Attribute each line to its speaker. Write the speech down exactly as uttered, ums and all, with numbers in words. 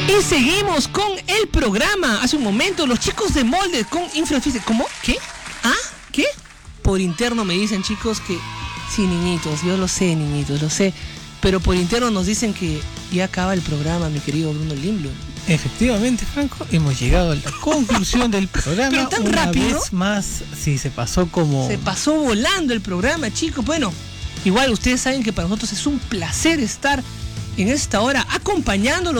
Speaker 1: Y seguimos con el programa. Hace un momento, los chicos de Molde con Infrafísica. ¿Cómo? ¿Qué? ¿Ah? ¿Qué? Por interno me dicen, chicos, que sí, niñitos, yo lo sé, niñitos, lo sé. Pero por interno nos dicen que ya acaba el programa, mi querido Bruno Lindblom.
Speaker 2: Efectivamente, Franco, hemos llegado a la conclusión del programa.
Speaker 1: Pero tan
Speaker 2: una
Speaker 1: rápido.
Speaker 2: vez más, sí, se pasó como...
Speaker 1: Se pasó volando el programa, chicos. Bueno, igual ustedes saben que para nosotros es un placer estar en esta hora acompañándolos.